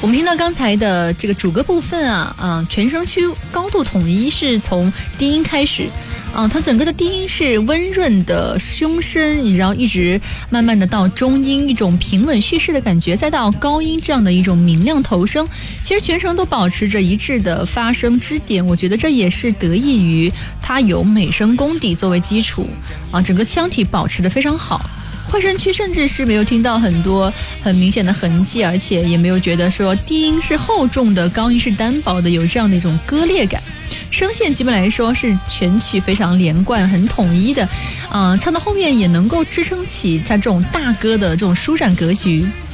我们听到刚才的这个主歌部分全声区高度统一是从低音开始，它整个的低音是温润的胸声，然后一直慢慢的到中音，一种平稳叙事的感觉，再到高音这样的一种明亮头声，其实全程都保持着一致的发声支点。我觉得这也是得益于它有美声功底作为基础整个腔体保持得非常好。快声区甚至是没有听到很多很明显的痕迹，而且也没有觉得说低音是厚重的，高音是单薄的，有这样的一种割裂感。声线基本来说是全曲非常连贯很统一的，唱到后面也能够支撑起它这种大歌的这种舒展格局。